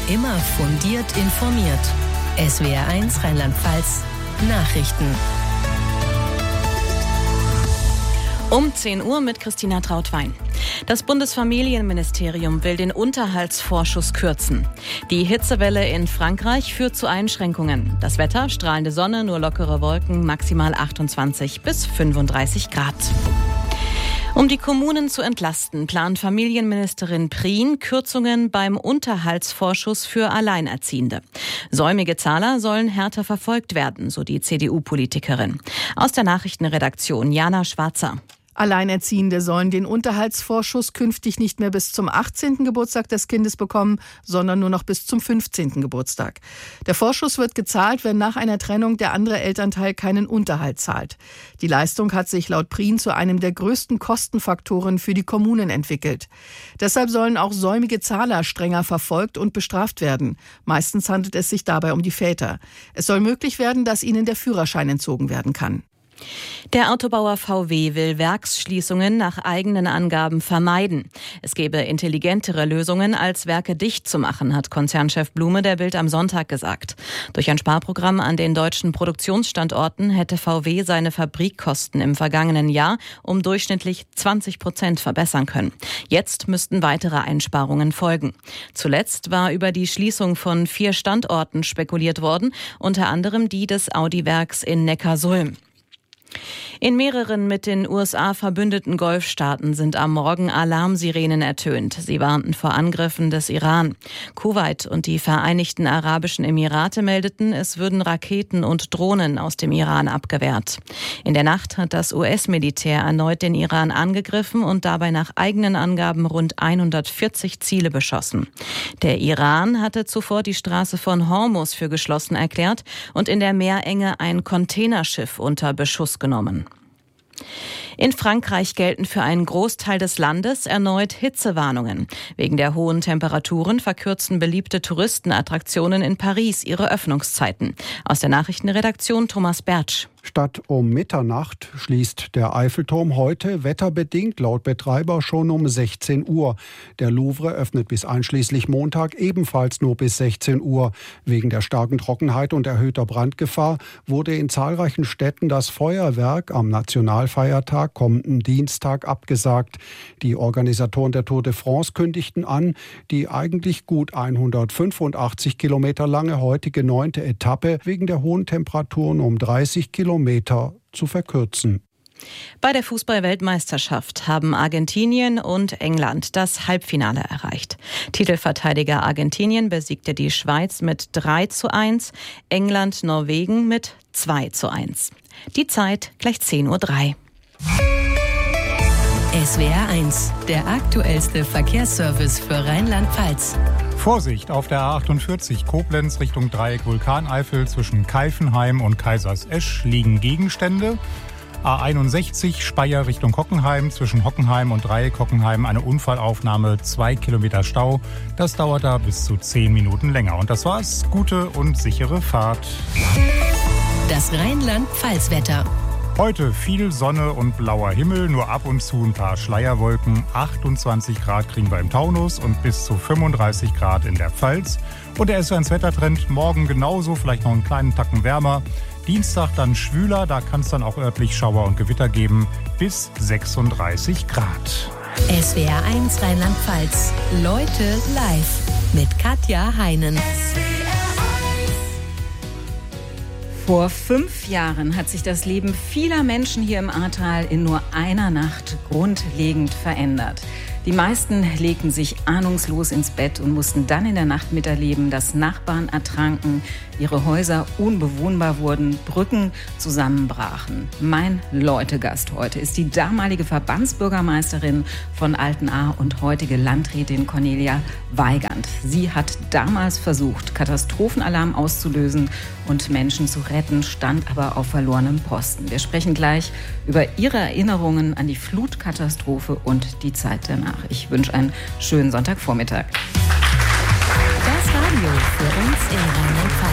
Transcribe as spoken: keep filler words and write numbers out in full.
immer fundiert informiert. S W R eins Rheinland-Pfalz Nachrichten. Um zehn Uhr mit Christina Trautwein. Das Bundesfamilienministerium will den Unterhaltsvorschuss kürzen. Die Hitzewelle in Frankreich führt zu Einschränkungen. Das Wetter, strahlende Sonne, nur lockere Wolken, maximal achtundzwanzig bis fünfunddreißig Grad. Um die Kommunen zu entlasten, plant Familienministerin Prien Kürzungen beim Unterhaltsvorschuss für Alleinerziehende. Säumige Zahler sollen härter verfolgt werden, so die C D U-Politikerin. Aus der Nachrichtenredaktion Jana Schwarzer. Alleinerziehende sollen den Unterhaltsvorschuss künftig nicht mehr bis zum achtzehnten Geburtstag des Kindes bekommen, sondern nur noch bis zum fünfzehnten Geburtstag. Der Vorschuss wird gezahlt, wenn nach einer Trennung der andere Elternteil keinen Unterhalt zahlt. Die Leistung hat sich laut Prien zu einem der größten Kostenfaktoren für die Kommunen entwickelt. Deshalb sollen auch säumige Zahler strenger verfolgt und bestraft werden. Meistens handelt es sich dabei um die Väter. Es soll möglich werden, dass ihnen der Führerschein entzogen werden kann. Der Autobauer V W will Werksschließungen nach eigenen Angaben vermeiden. Es gebe intelligentere Lösungen, als Werke dicht zu machen, hat Konzernchef Blume der Bild am Sonntag gesagt. Durch ein Sparprogramm an den deutschen Produktionsstandorten hätte V W seine Fabrikkosten im vergangenen Jahr um durchschnittlich zwanzig Prozent verbessern können. Jetzt müssten weitere Einsparungen folgen. Zuletzt war über die Schließung von vier Standorten spekuliert worden, unter anderem die des Audi-Werks in Neckarsulm. In mehreren mit den U S A verbündeten Golfstaaten sind am Morgen Alarmsirenen ertönt. Sie warnten vor Angriffen des Iran. Kuwait und die Vereinigten Arabischen Emirate meldeten, es würden Raketen und Drohnen aus dem Iran abgewehrt. In der Nacht hat das U S-Militär erneut den Iran angegriffen und dabei nach eigenen Angaben rund hundertvierzig Ziele beschossen. Der Iran hatte zuvor die Straße von Hormuz für geschlossen erklärt und in der Meerenge ein Containerschiff unter Beschuss genommen. In Frankreich gelten für einen Großteil des Landes erneut Hitzewarnungen. Wegen der hohen Temperaturen verkürzen beliebte Touristenattraktionen in Paris ihre Öffnungszeiten. Aus der Nachrichtenredaktion Thomas Bertsch. Statt um Mitternacht schließt der Eiffelturm heute wetterbedingt laut Betreiber schon um sechzehn Uhr. Der Louvre öffnet bis einschließlich Montag ebenfalls nur bis sechzehn Uhr. Wegen der starken Trockenheit und erhöhter Brandgefahr wurde in zahlreichen Städten das Feuerwerk am Nationalfeiertag kommenden Dienstag abgesagt. Die Organisatoren der Tour de France kündigten an, die eigentlich gut hundertfünfundachtzig Kilometer lange heutige neunte Etappe wegen der hohen Temperaturen um dreißig Kilometer zu verkürzen. Bei der Fußball-Weltmeisterschaft haben Argentinien und England das Halbfinale erreicht. Titelverteidiger Argentinien besiegte die Schweiz mit drei zu eins, England Norwegen mit zwei zu eins. Die Zeit gleich zehn Uhr drei. S W R eins, der aktuellste Verkehrsservice für Rheinland-Pfalz. Vorsicht auf der A achtundvierzig Koblenz Richtung Dreieck Vulkaneifel zwischen Keifenheim und Kaisersesch liegen Gegenstände. A einundsechzig Speyer Richtung Hockenheim zwischen Hockenheim und Dreieck Hockenheim eine Unfallaufnahme, zwei Kilometer Stau. Das dauert da bis zu zehn Minuten länger. Und das war's. Gute und sichere Fahrt. Das Rheinland-Pfalz-Wetter. Heute viel Sonne und blauer Himmel, nur ab und zu ein paar Schleierwolken. achtundzwanzig Grad kriegen wir im Taunus und bis zu fünfunddreißig Grad in der Pfalz. Und der S W R eins Wettertrend morgen genauso, vielleicht noch einen kleinen Tacken wärmer. Dienstag dann schwüler, da kann es dann auch örtlich Schauer und Gewitter geben, bis sechsunddreißig Grad. S W R eins Rheinland-Pfalz. Leute live mit Katja Heinen. Vor fünf Jahren hat sich das Leben vieler Menschen hier im Ahrtal in nur einer Nacht grundlegend verändert. Die meisten legten sich ahnungslos ins Bett und mussten dann in der Nacht miterleben, dass Nachbarn ertranken, ihre Häuser unbewohnbar wurden, Brücken zusammenbrachen. Mein Leutegast heute ist die damalige Verbandsbürgermeisterin von Altenahr und heutige Landrätin Cornelia Weigand. Sie hat damals versucht, Katastrophenalarm auszulösen und Menschen zu retten, stand aber auf verlorenem Posten. Wir sprechen gleich über ihre Erinnerungen an die Flutkatastrophe und die Zeit danach. Ich wünsche einen schönen Sonntagvormittag. Das Radio für uns in Rheinland-Pfalz.